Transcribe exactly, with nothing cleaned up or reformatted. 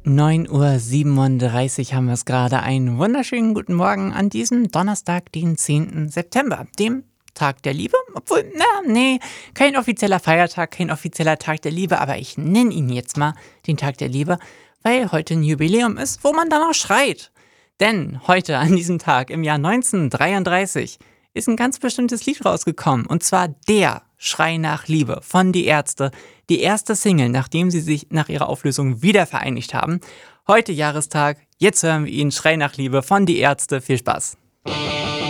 neun Uhr siebenunddreißig haben wir es gerade. Einen wunderschönen guten Morgen an diesem Donnerstag, den zehnten September, dem Tag der Liebe. Obwohl, na, nee, kein offizieller Feiertag, kein offizieller Tag der Liebe, aber ich nenne ihn jetzt mal den Tag der Liebe, weil heute ein Jubiläum ist, wo man dann auch schreit. Denn heute, an diesem Tag, im Jahr neunzehnhundertdreiunddreißig, ist ein ganz bestimmtes Lied rausgekommen. Und zwar der Schrei nach Liebe von Die Ärzte. Die erste Single, nachdem sie sich nach ihrer Auflösung wieder vereinigt haben. Heute Jahrestag, jetzt hören wir ihn, Schrei nach Liebe von Die Ärzte. Viel Spaß.